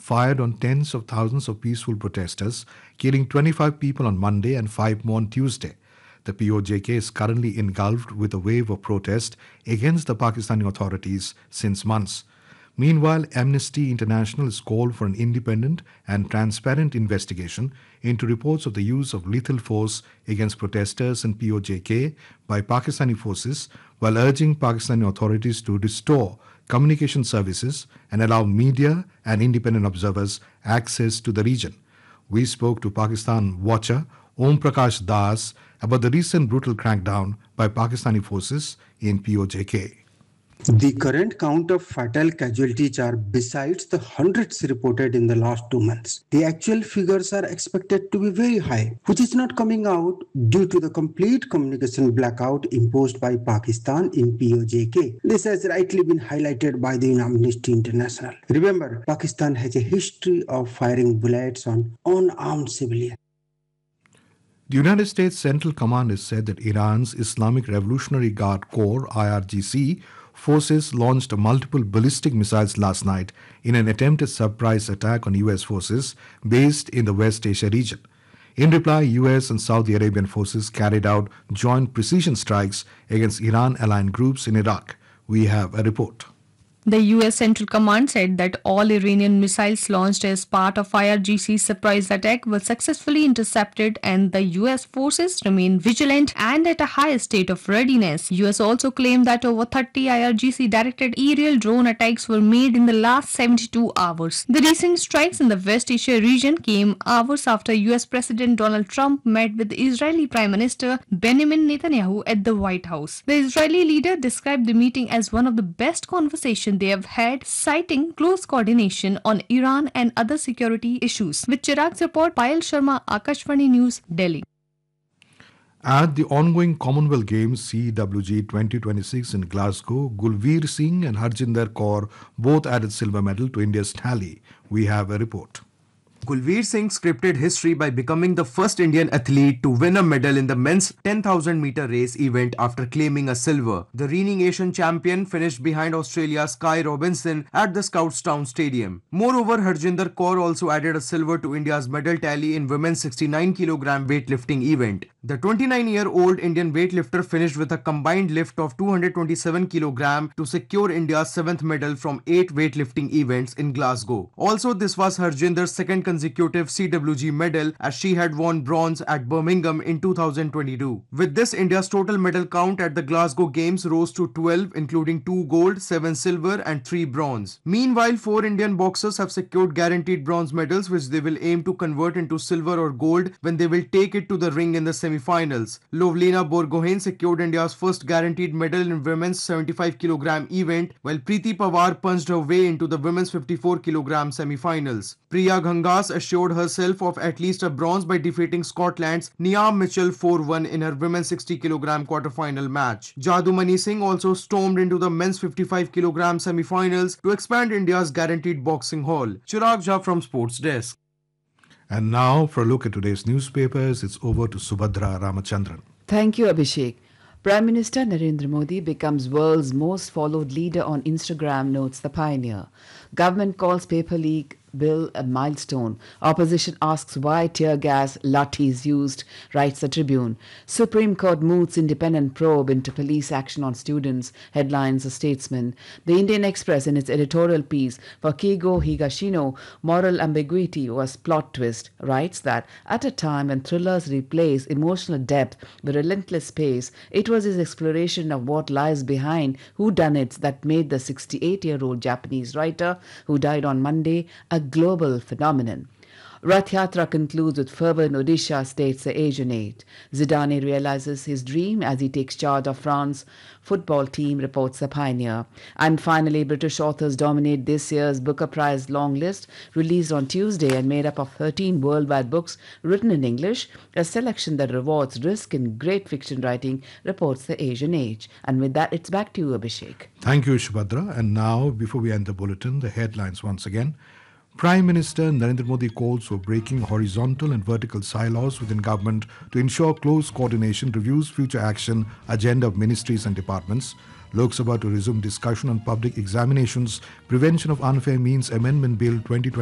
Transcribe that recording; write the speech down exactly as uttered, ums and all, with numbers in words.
fired on tens of thousands of peaceful protesters, killing twenty-five people on Monday and five more on Tuesday. The P O J K is currently engulfed with a wave of protest against the Pakistani authorities since months. Meanwhile, Amnesty International has called for an independent and transparent investigation into reports of the use of lethal force against protesters and P O J K by Pakistani forces, while urging Pakistani authorities to restore communication services and allow media and independent observers access to the region. We spoke to Pakistan watcher Om Prakash Das about the recent brutal crackdown by Pakistani forces in P O J K. The current count of fatal casualties are besides the hundreds reported in the last two months. The actual figures are expected to be very high, which is not coming out due to the complete communication blackout imposed by Pakistan in P O J K. This has rightly been highlighted by the Amnesty International. Remember, Pakistan has a history of firing bullets on unarmed civilians. The United States Central Command has said that Iran's Islamic Revolutionary Guard Corps, I R G C, forces launched multiple ballistic missiles last night in an attempted surprise attack on U S forces based in the West Asia region. In reply, U S and Saudi Arabian forces carried out joint precision strikes against Iran-aligned groups in Iraq. We have a report. The U S Central Command said that all Iranian missiles launched as part of I R G C's surprise attack were successfully intercepted and the U S forces remain vigilant and at a high state of readiness. U S also claimed that over thirty I R G C-directed aerial drone attacks were made in the last seventy-two hours. The recent strikes in the West Asia region came hours after U S President Donald Trump met with Israeli Prime Minister Benjamin Netanyahu at the White House. The Israeli leader described the meeting as one of the best conversations they have had, citing close coordination on Iran and other security issues. With Chirag's report, Payal Sharma, Akashvani News, Delhi. At the ongoing Commonwealth Games C W G twenty twenty-six in Glasgow, Gulveer Singh and Harjinder Kaur both added silver medal to India's tally. We have a report. Gulveer Singh scripted history by becoming the first Indian athlete to win a medal in the men's ten thousand meter race event after claiming a silver. The reigning Asian champion finished behind Australia's Sky Robinson at the Scoutstown Stadium. Moreover, Harjinder Kaur also added a silver to India's medal tally in women's sixty-nine kilogram weightlifting event. The twenty-nine-year-old Indian weightlifter finished with a combined lift of two hundred twenty-seven kilograms to secure India's seventh medal from eight weightlifting events in Glasgow. Also, this was Harjinder's second consecutive C W G medal, as she had won bronze at Birmingham in two thousand twenty-two. With this, India's total medal count at the Glasgow Games rose to twelve, including two gold, seven silver and three bronze. Meanwhile, four Indian boxers have secured guaranteed bronze medals, which they will aim to convert into silver or gold when they will take it to the ring in the semi-finals. Lovlina Borgohain secured India's first guaranteed medal in women's seventy-five kilogram event, while Preeti Pawar punched her way into the women's fifty-four kilogram semi-finals. Priya Ghangas assured herself of at least a bronze by defeating Scotland's Niamh Mitchell four one in her women's sixty kilogram quarter-final match. Jadumani Singh also stormed into the men's fifty-five kilogram semi-finals to expand India's guaranteed boxing haul. Chirag Jha from Sports Desk. And now, for a look at today's newspapers, it's over to Subhadra Ramachandran. Thank you, Abhishek. Prime Minister Narendra Modi becomes world's most followed leader on Instagram, notes the Pioneer. Government calls paper leak bill a milestone. Opposition asks why tear gas lathis used, writes the Tribune. Supreme Court moves independent probe into police action on students, headlines the Statesman. The Indian Express, in its editorial piece, for Kigo Higashino, moral ambiguity was plot twist, writes that at a time when thrillers replace emotional depth with relentless pace, it was his exploration of what lies behind whodunits that made the sixty-eight-year-old Japanese writer, who died on Monday, a global phenomenon. Rath Yatra concludes with fervor in Odisha, states the Asian Age. Zidane realizes his dream as he takes charge of France's football team, reports the Pioneer. And finally, British authors dominate this year's Booker Prize long list, released on Tuesday and made up of thirteen worldwide books written in English, a selection that rewards risk in great fiction writing, reports the Asian Age. And with that, it's back to you, Abhishek. Thank you, Shubhadra. And now, before we end the bulletin, the headlines once again. Prime Minister Narendra Modi calls for breaking horizontal and vertical silos within government to ensure close coordination, reviews future action agenda of ministries and departments. Lok Sabha to resume discussion on public examinations, prevention of unfair means amendment bill twenty twenty.